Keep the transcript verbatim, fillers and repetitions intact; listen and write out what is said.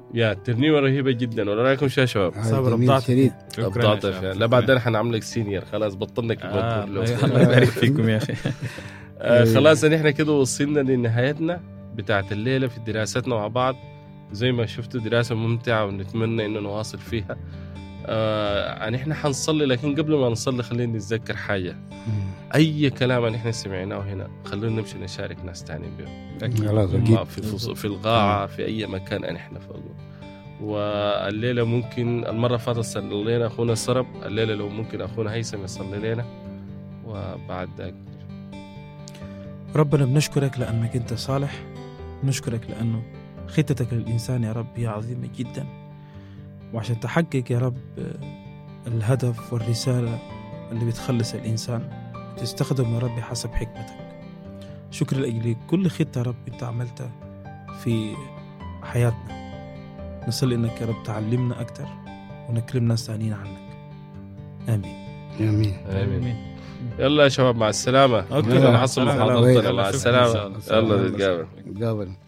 يا ترنيمة رهيبة جدا. ولا رايكم شو يا شباب؟ صبر ابضعت ابضعت. لا بعدين حنعملك سينيور خلاص بطلنا كلمة. آه الله يبارك فيكم يا أخي. آه خلاص نحن كده وصلنا لنهايتنا بتاعت الليلة في دراستنا مع بعض. زي ما شفتوا دراسة ممتعة ونتمنى إنه نواصل فيها. آه نحن حنصلي، لكن قبل ما نصلي خلينا نتذكر حاجة. أي كلام نحن سمعناه هنا خلونا نمشي نشارك ناس تاني بيه في, في القاعة في أي مكان نحن فوقه. والليلة ممكن المرة فاتت صلي لنا أخونا السرب، الليلة لو ممكن أخونا هيثم يصلي لنا. وبعد ذلك ربنا بنشكرك لأنك أنت صالح، نشكرك لأنه خطتك للإنسان يا رب هي عظيمة جدا، وعشان تحقق يا رب الهدف والرسالة اللي بتخلص الإنسان تستخدم يا رب حسب حكمتك. شكرا لأجل كل خطة يا رب أنت عملتها في حياتنا. نصلي إنك يا رب تعلمنا أكتر ونكلم ناس ثانيين عنك. آمين آمين آمين. يلا يا شباب مع السلامة. أوكي نحصل محاضرتنا مع السلامة. يلا نتقابل. نتقابل.